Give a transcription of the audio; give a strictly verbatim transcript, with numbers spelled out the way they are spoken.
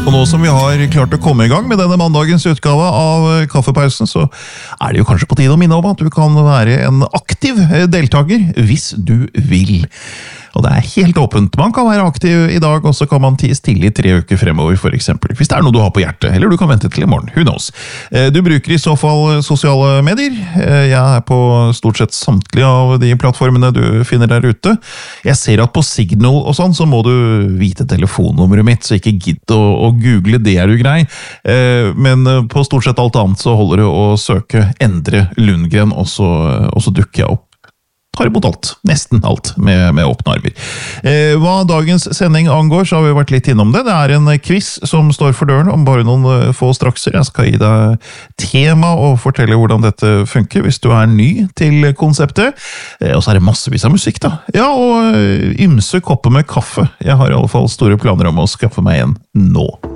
Og nå som vi har klart å komme i gang med denne mandagens utgave av Kaffepausen, så er det jo kanskje på tide å minne om at du kan være en aktiv deltaker hvis du vil. Og det er helt åpent. Man kan være aktiv i dag, og så kan man ties stille i tre uker fremover, for eksempel. Hvis det er noe du har på hjertet, eller du kan vente til i morgen. Who knows? Du bruker i så fall sosiale medier. Jeg er på stort sett samtlige av de plattformene du finner der ute. Jeg ser at på Signal og sånn, så må du vite telefonnummeret mitt, så ikke gidd å, å google, det er du grei. Men på stort sett alt annet så holder det å søke Endre Lundgren, og så, og så dukker jeg opp. Tar imot alt, nesten alt, med, med åpne armer. Eh, hva dagens sending angår, så har vi vært litt innom det. Det er en quiz som står for døren om bare noen få strakser. Jeg skal gi deg tema og fortelle hvordan dette funker hvis du er ny til konseptet. Eh, og så er det massevis av musikk da. Ja, og ymse kopper med kaffe. Jeg har i alle fall store planer om å skaffe meg en nå.